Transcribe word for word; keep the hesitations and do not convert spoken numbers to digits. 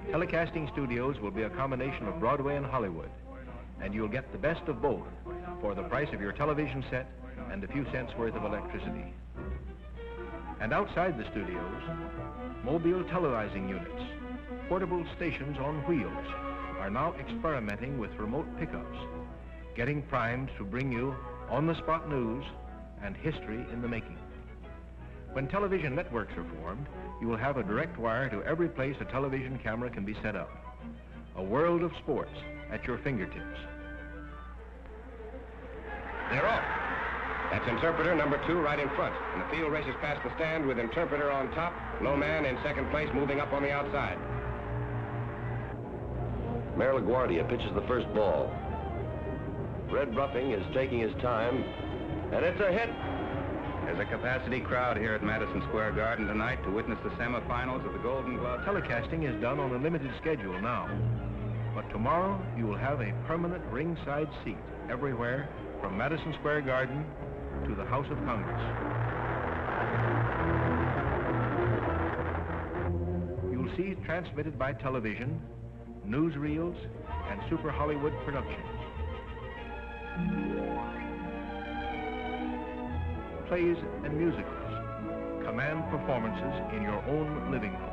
Telecasting studios will be a combination of Broadway and Hollywood, and you'll get the best of both for the price of your television set and a few cents worth of electricity. And outside the studios, mobile televising units, portable stations on wheels, are now experimenting with remote pickups, getting primed to bring you on-the-spot news and history in the making. When television networks are formed, you will have a direct wire to every place a television camera can be set up. A world of sports at your fingertips. They're off. That's interpreter number two right in front. And the field races past the stand with interpreter on top, no man in second place moving up on the outside. Mayor LaGuardia pitches the first ball. Red Ruffing is taking his time, and it's a hit. There's a capacity crowd here at Madison Square Garden tonight to witness the semifinals of the Golden Glove. Telecasting is done on a limited schedule now, but tomorrow you will have a permanent ringside seat everywhere from Madison Square Garden to the House of Congress. You'll see transmitted by television, newsreels, and Super Hollywood productions. Plays and musicals, command performances in your own living room.